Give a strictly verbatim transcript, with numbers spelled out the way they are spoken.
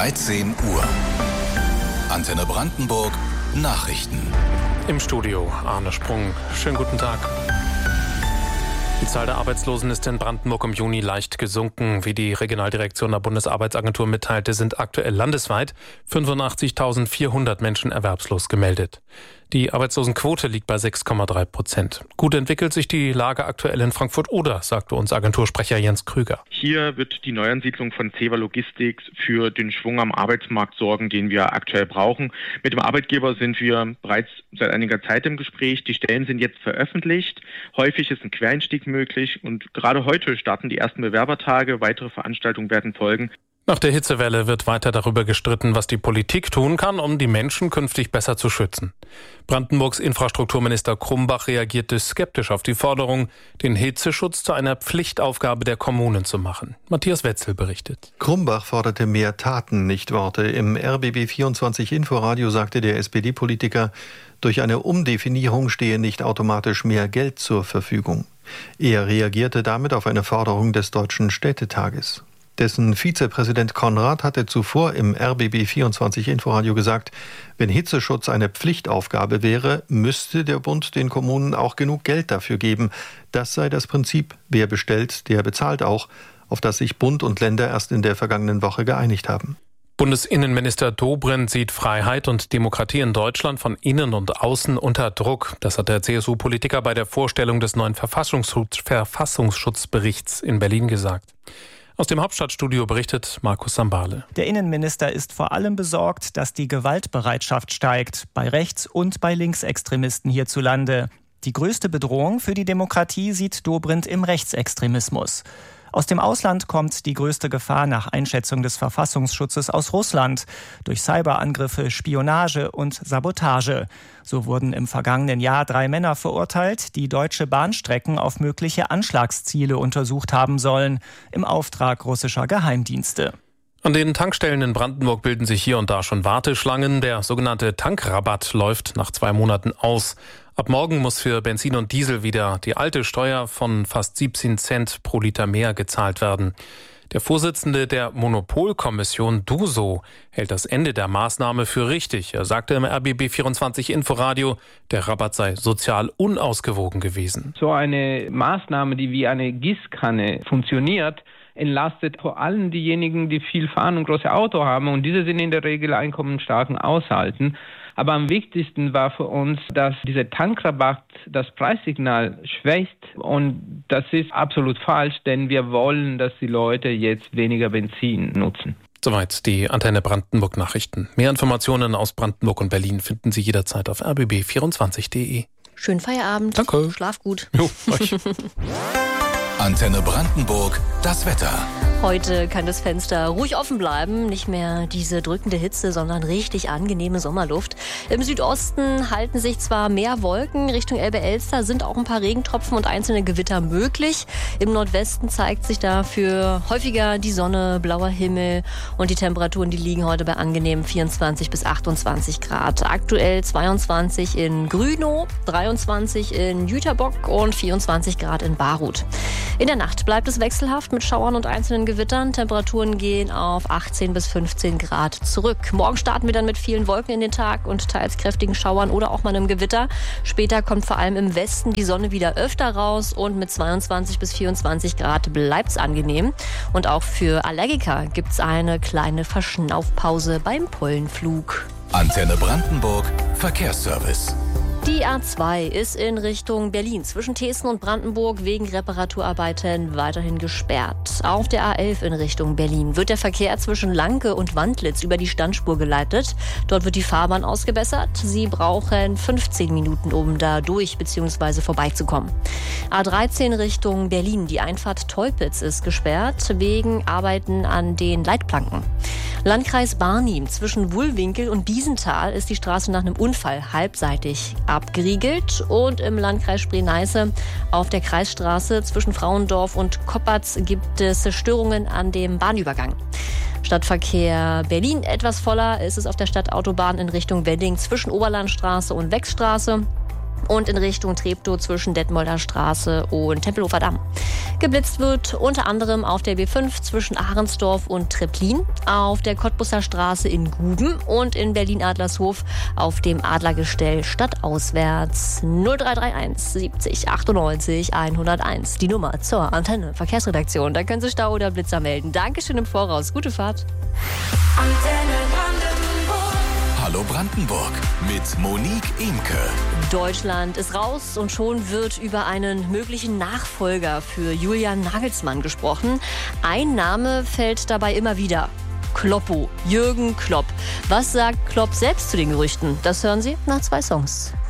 dreizehn Uhr. Antenne Brandenburg Nachrichten. Im Studio Arne Sprung. Schönen guten Tag. Die Zahl der Arbeitslosen ist in Brandenburg im Juni leicht gesunken. Wie die Regionaldirektion der Bundesarbeitsagentur mitteilte, sind aktuell landesweit fünfundachtzigtausendvierhundert Menschen erwerbslos gemeldet. Die Arbeitslosenquote liegt bei sechs Komma drei Prozent. Gut entwickelt sich die Lage aktuell in Frankfurt-Oder, sagte uns Agentursprecher Jens Krüger. Hier wird die Neuansiedlung von Ceva Logistics für den Schwung am Arbeitsmarkt sorgen, den wir aktuell brauchen. Mit dem Arbeitgeber sind wir bereits seit einiger Zeit im Gespräch. Die Stellen sind jetzt veröffentlicht. Häufig ist ein Quereinstieg möglich und gerade heute starten die ersten Bewerbertage. Weitere Veranstaltungen werden folgen. Nach der Hitzewelle wird weiter darüber gestritten, was die Politik tun kann, um die Menschen künftig besser zu schützen. Brandenburgs Infrastrukturminister Krumbach reagierte skeptisch auf die Forderung, den Hitzeschutz zu einer Pflichtaufgabe der Kommunen zu machen. Matthias Wetzel berichtet. Krumbach forderte mehr Taten, nicht Worte. Im R B B vierundzwanzig Inforadio sagte der S P D-Politiker, durch eine Umdefinierung stehe nicht automatisch mehr Geld zur Verfügung. Er reagierte damit auf eine Forderung des Deutschen Städtetages. Dessen Vizepräsident Konrad hatte zuvor im R B B vierundzwanzig Inforadio gesagt, wenn Hitzeschutz eine Pflichtaufgabe wäre, müsste der Bund den Kommunen auch genug Geld dafür geben. Das sei das Prinzip, wer bestellt, der bezahlt auch, auf das sich Bund und Länder erst in der vergangenen Woche geeinigt haben. Bundesinnenminister Dobrindt sieht Freiheit und Demokratie in Deutschland von innen und außen unter Druck. Das hat der C S U-Politiker bei der Vorstellung des neuen Verfassungsschutz- Verfassungsschutzberichts in Berlin gesagt. Aus dem Hauptstadtstudio berichtet Markus Sambale. Der Innenminister ist vor allem besorgt, dass die Gewaltbereitschaft steigt, bei Rechts- und bei Linksextremisten hierzulande. Die größte Bedrohung für die Demokratie sieht Dobrindt im Rechtsextremismus. Aus dem Ausland kommt die größte Gefahr nach Einschätzung des Verfassungsschutzes aus Russland durch Cyberangriffe, Spionage und Sabotage. So wurden im vergangenen Jahr drei Männer verurteilt, die deutsche Bahnstrecken auf mögliche Anschlagsziele untersucht haben sollen, im Auftrag russischer Geheimdienste. An den Tankstellen in Brandenburg bilden sich hier und da schon Warteschlangen. Der sogenannte Tankrabatt läuft nach zwei Monaten aus. Ab morgen muss für Benzin und Diesel wieder die alte Steuer von fast siebzehn Cent pro Liter mehr gezahlt werden. Der Vorsitzende der Monopolkommission DUSO hält das Ende der Maßnahme für richtig. Er sagte im R B B vierundzwanzig Inforadio, der Rabatt sei sozial unausgewogen gewesen. So eine Maßnahme, die wie eine Gießkanne funktioniert, entlastet vor allem diejenigen, die viel fahren und große Auto haben, und diese sind in der Regel einkommensstarken Haushalten. Aber am wichtigsten war für uns, dass dieser Tankrabatt das Preissignal schwächt, und das ist absolut falsch, denn wir wollen, dass die Leute jetzt weniger Benzin nutzen. Soweit die Antenne Brandenburg Nachrichten. Mehr Informationen aus Brandenburg und Berlin finden Sie jederzeit auf r b b vierundzwanzig punkt d e. Schönen Feierabend. Danke. Schlaf gut. Jo, euch. Antenne Brandenburg, das Wetter. Heute kann das Fenster ruhig offen bleiben. Nicht mehr diese drückende Hitze, sondern richtig angenehme Sommerluft. Im Südosten halten sich zwar mehr Wolken. Richtung Elbe-Elster sind auch ein paar Regentropfen und einzelne Gewitter möglich. Im Nordwesten zeigt sich dafür häufiger die Sonne, blauer Himmel. Und die Temperaturen, die liegen heute bei angenehmen vierundzwanzig bis achtundzwanzig Grad. Aktuell zweiundzwanzig in Grünow, dreiundzwanzig in Jüterbock und vierundzwanzig Grad in Barut. In der Nacht bleibt es wechselhaft mit Schauern und einzelnen Gewittern. Temperaturen gehen auf achtzehn bis fünfzehn Grad zurück. Morgen starten wir dann mit vielen Wolken in den Tag und teils kräftigen Schauern oder auch mal einem Gewitter. Später kommt vor allem im Westen die Sonne wieder öfter raus und mit zweiundzwanzig bis vierundzwanzig Grad bleibt es angenehm. Und auch für Allergiker gibt es eine kleine Verschnaufpause beim Pollenflug. Antenne Brandenburg, Verkehrsservice. Die A zwei ist in Richtung Berlin zwischen Thesen und Brandenburg wegen Reparaturarbeiten weiterhin gesperrt. Auf der A elf in Richtung Berlin wird der Verkehr zwischen Lanke und Wandlitz über die Standspur geleitet. Dort wird die Fahrbahn ausgebessert. Sie brauchen fünfzehn Minuten, um da durch bzw. vorbeizukommen. A dreizehn Richtung Berlin. Die Einfahrt Teupitz ist gesperrt wegen Arbeiten an den Leitplanken. Landkreis Barnim zwischen Wuhlwinkel und Biesenthal ist die Straße nach einem Unfall halbseitig abgeriegelt. Und im Landkreis Spree-Neiße auf der Kreisstraße zwischen Frauendorf und Koppertz gibt es Störungen an dem Bahnübergang. Stadtverkehr Berlin etwas voller ist es auf der Stadtautobahn in Richtung Wedding zwischen Oberlandstraße und Wechsstraße. und in Richtung Treptow zwischen Detmolder Straße und Tempelhofer Damm. Geblitzt wird unter anderem auf der B fünf zwischen Ahrensdorf und Treplin, auf der Cottbusser Straße in Guben und in Berlin-Adlershof auf dem Adlergestell stadtauswärts. null drei drei eins siebzig achtundneunzig hunderteins, die Nummer zur Antenne Verkehrsredaktion. Da können Sie Stau oder Blitzer melden. Dankeschön im Voraus. Gute Fahrt. Antenne Brandenburg. Hallo Brandenburg mit Monique Imke. Deutschland ist raus und schon wird über einen möglichen Nachfolger für Julian Nagelsmann gesprochen. Ein Name fällt dabei immer wieder. Kloppo, Jürgen Klopp. Was sagt Klopp selbst zu den Gerüchten? Das hören Sie nach zwei Songs.